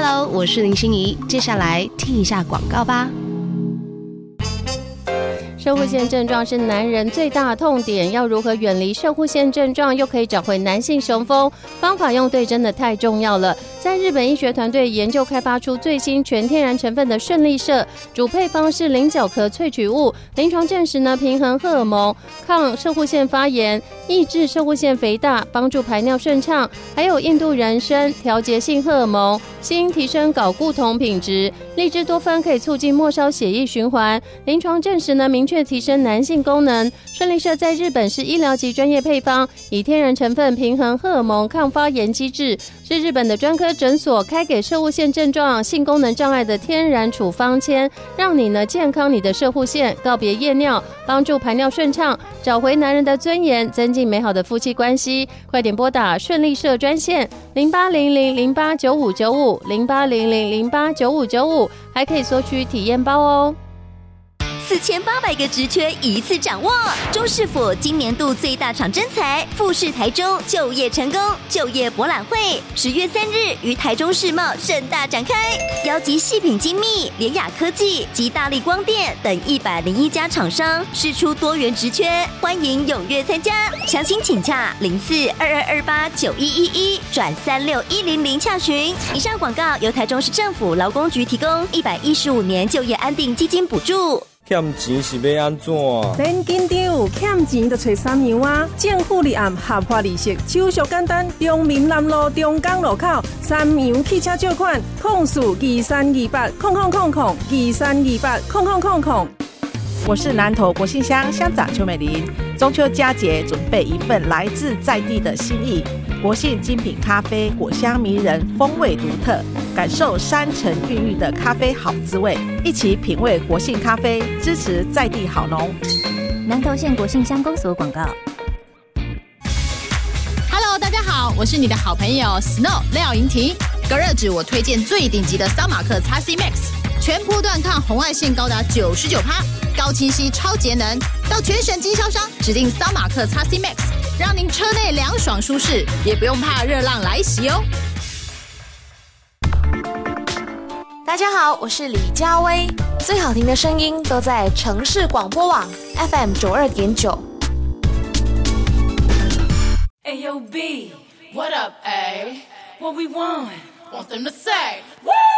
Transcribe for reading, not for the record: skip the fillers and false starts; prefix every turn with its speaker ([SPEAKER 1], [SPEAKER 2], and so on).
[SPEAKER 1] Hello， 我是林心怡，接下来听一下广告吧。
[SPEAKER 2] 摄护腺症状是男人最大的痛点，要如何远离摄护腺症状，又可以找回男性雄风？方法用对真的太重要了。在日本医学团队研究开发出最新全天然成分的顺利摄，主配方是菱角壳萃取物，临床证实平衡荷尔蒙，抗摄护腺发炎，抑制摄护腺肥大，帮助排尿顺畅，还有印度人参调节性荷尔蒙，新提升睾固酮品质，荔枝多酚可以促进末梢血液循环，临床证实明确提升男性功能。顺利摄在日本是医疗级专业配方，以天然成分平衡荷尔蒙抗发炎机制，是日本的专科诊所开给摄护腺症状、性功能障碍的天然处方签，让你健康你的摄护腺，告别夜尿，帮助排尿顺畅，找回男人的尊严，增进美好的夫妻关系。快点拨打顺利摄专线0800089595 0800089595，还可以索取体验包哦。
[SPEAKER 3] 4800个职缺一次掌握，中市府今年度最大场征才富士台中就业成功就业博览会10月3日于台中世贸盛大展开，邀集细品精密、联雅科技及大立光电等101家厂商，释出多元职缺，欢迎踊跃参加。详情请洽0422289111转36100洽询。以上广告由台中市政府劳工局提供，115年就业安定基金补助。
[SPEAKER 4] 欠钱是要安怎？
[SPEAKER 5] 免紧张，欠钱就找三洋啊！政府立案合法利息，手续简单。中民南路中港路口，三洋汽车借款，0328000023280000。
[SPEAKER 6] 我是南投国信乡乡长邱美玲。中秋佳节，准备一份来自在地的心意。国信精品咖啡，果香迷人，风味独特，感受山城孕育的咖啡好滋味，一起品味国信咖啡，支持在地好农。
[SPEAKER 3] 南投县国信乡公所广告。
[SPEAKER 7] Hello， 大家好，我是你的好朋友 Snow 廖莹婷。隔热纸我推荐最顶级的桑马克 XC Max， 全波段抗红外线高达99%，高清晰超节能，到全省经销商指定桑马克 XC Max， 让您车内凉爽舒适，也不用怕热浪来袭哦。
[SPEAKER 8] 大家好，我是李佳薇，最好听的声音都在城市广播网 FM 92.9。
[SPEAKER 9] Ayo B, what up A? What we want them to say? Woo!